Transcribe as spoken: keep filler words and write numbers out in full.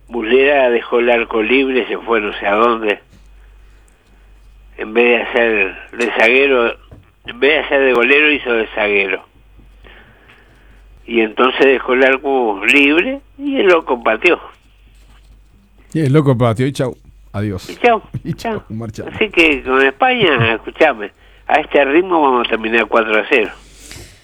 Muslera dejó el arco libre, se fue no sé a dónde. En vez de hacer de zaguero, en vez de hacer de golero, hizo de zaguero. Y entonces dejó el arco libre y el loco pateó. Y el loco pateó y chau. Adiós. Y chau. Y chau, chau. marcha. Así que con España, escuchame, a este ritmo vamos a terminar cuatro a cero.